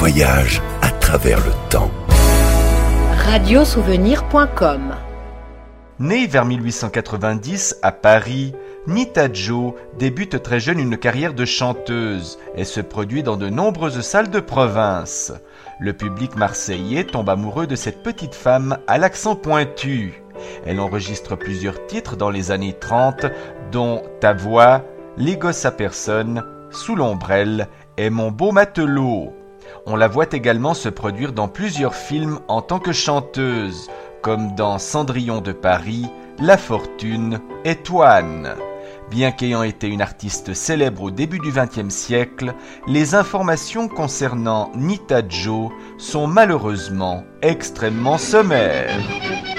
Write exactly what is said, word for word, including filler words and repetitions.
voyage à travers le temps. radiosouvenir point com. Née vers mille huit cent quatre-vingt-dix à Paris, Nita Jo débute très jeune une carrière de chanteuse et se produit dans de nombreuses salles de province. Le public marseillais tombe amoureux de cette petite femme à l'accent pointu. Elle enregistre plusieurs titres dans les années trente, dont Ta voix, Les gosses à personne, Sous l'ombrelle et Mon beau matelot. On la voit également se produire dans plusieurs films en tant que chanteuse, comme dans Cendrillon de Paris, La Fortune et Toine. Bien qu'ayant été une artiste célèbre au début du vingtième siècle, les informations concernant Nita Jo sont malheureusement extrêmement sommaires.